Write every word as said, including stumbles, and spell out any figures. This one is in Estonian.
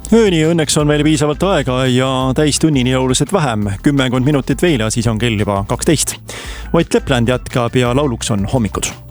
Ööni õnneks on veel piisavalt aega ja täistunnini jõuliselt vähem. Kümmekond minutit veel ja siis on kell juba kaksteist. Ott Lepland jätkab ja lauluks on Hommikud.